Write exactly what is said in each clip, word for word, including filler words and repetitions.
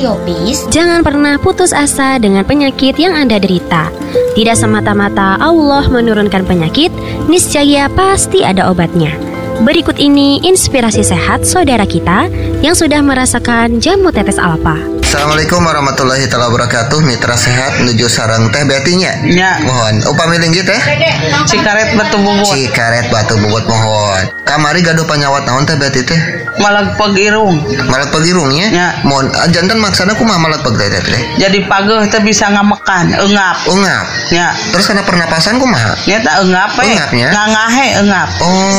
Radio Peace, jangan pernah putus asa dengan penyakit yang Anda derita. Tidak semata-mata Allah menurunkan penyakit, niscaya pasti ada obatnya. Berikut ini inspirasi sehat saudara kita yang sudah merasakan jamu tetes Alfa. Assalamualaikum warahmatullahi wabarakatuh. Mitra sehat menuju sarang teh betinya. Ya. Mohon upami linggih teh. Cikaret batu bubut. Cikaret batu bubut mohon. Kamari gaduh panyawat naon teh beti teh? Malag pegirung. Malag pegirungnya? Ya. Mohon jantan maksana kumaha malag peg teh teh? Jadi pageuh teh bisa ngamekan, eungap. Ungap. Ya. Terus kana pernapasan kumaha? Nya tak eungap we. Eungapnya? Ngangahe eungap.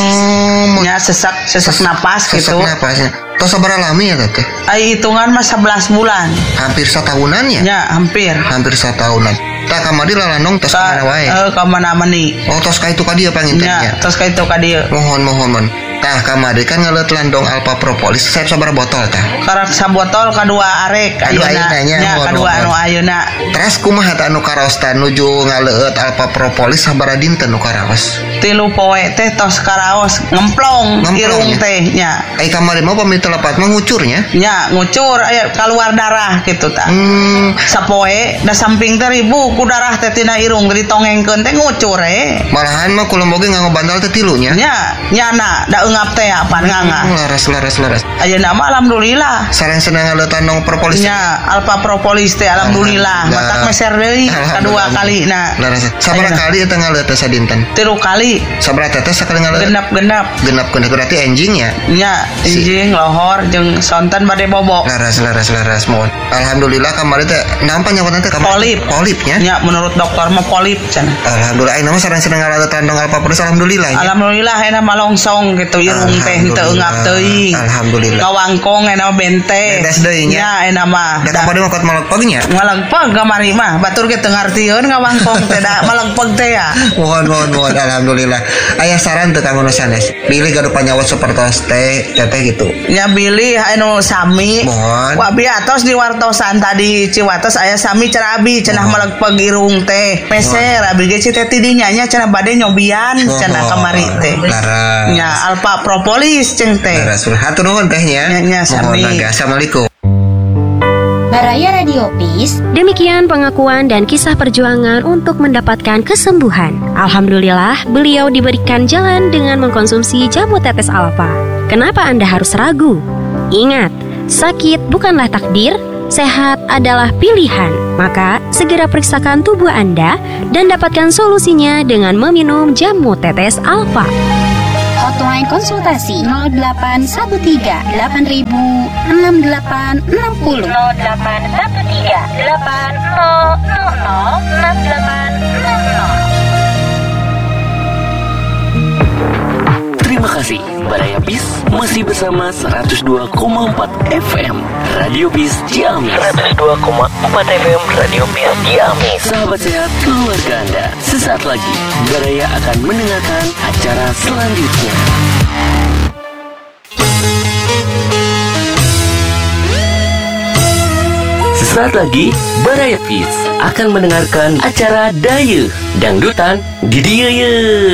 Oh, nya sesak sesak napas sesak gitu. napasnya. Tos sabaraha lami ya teh? Ai hitungan mah sebelas bulan. Hampir satahunan ya? Ya, hampir. Hampir satahunan. Tak kamari lalanong tos ka mana wae? Eh, ka mana-mani. Oh, tos ka itu ka dieu pangintennya. Ya, tos ka itu ka dieu. Mohon mohon mohon. Tah kamari kan ngaleut landong alpha propolis saya sabaraha botol tah? Karak sabotol kadua arek Anu ayeuna. ayeuna nya, Nya mohon, kadua mohon. anu ayeuna. Terus kumaha tah anu karosta nuju ngaleut alpha propolis sabaraha dinten nu karaos? Tilu poe teh tos karaos ngemplong Ngemplong, irung ya? teh nya. Ai kamari mah pami telepat mah ngucurnya. Nya ngucur aya keluar darah gitu tah. Hmm, Sapoe da samping teh ribu ku darah teh tina irung ditongengkeun teh ngucur eh. malahan mah kula boge nganggo bandal teh tilunya. Nya nyana da eungap teh apaan nganga. Laras laras laras. Ayeuna mah alhamdulillah. Sareng senang ngaleut landong propolis. Nya alpha propolis teh alhamdulillah. Alhamdulillah. Matak meser deui kadua kali na. Laras. Sabaraha Ayeuna. kali eta ngaleut teh sadinten? Tilu kali Sabaraha teh sakali ngaleut? genap-genap. Genap genap berarti enjing ya. Nya Si- injing lohor jeung sonten bade bobok. Laras laras laras mohon. Alhamdulillah kamari teh nampa nyawatan teh kamari. Polip. Polipnya. Nya menurut dokter mah polip cenah. Alhamdulillah ayeuna mah sareng senang ngaleut landong alpha propolis alhamdulillah. ya. Alhamdulillah enak malongsong gitu irung teh henteu eungap teuing. Alhamdulillah. Ngawangkong enak bente. Bedes deui nya. Nya enak mah. Da kamari mah kot malagpegnya. Ngalengpeg kamari mah batur ge teu ngartieun ngawangkong teh da malengpeg teh ya. Mohon mohon mohon alhamdulillah. Aya saran teu kanggo nu sanes? Pilih gaduh panyawat sapertos teh teteh gitu. Nya bilih anu sami. Mohon. Wa abi atos di wartosan tadi Ciwates aya sami cenah abi cenah malengpeg irung teh. Peser abi ge ci teh tidinya nya cenah bade nyobian cenah kamari teh. Laras. Nya alpha propolis ceng teh. Laras. Hatur nuhun tehnya. Nya, nya, sami. Mohon naga. Assalamualaikum. Baraya Radio Peace, Demikian pengakuan dan kisah perjuangan untuk mendapatkan kesembuhan. Alhamdulillah, beliau diberikan jalan dengan mengkonsumsi jamu tetes Alfa. Kenapa Anda harus ragu? Ingat, sakit bukanlah takdir, sehat adalah pilihan. Maka, segera periksakan tubuh Anda dan dapatkan solusinya dengan meminum jamu tetes Alfa. hotline konsultasi nol delapan satu tiga delapan ribu enam delapan enam nol nol delapan satu tiga delapan nol nol nol enam delapan enam nol. Terima kasih, Baraya Peace masih bersama seratus dua koma empat F M Radio Peace Ciamis. seratus dua koma empat F M Radio Peace Ciamis. Sahabat sehat keluarga Anda, sesaat lagi Baraya akan mendengarkan acara selanjutnya. Sesaat lagi Baraya Peace akan mendengarkan acara Daya Dangdutan di Dia Ye.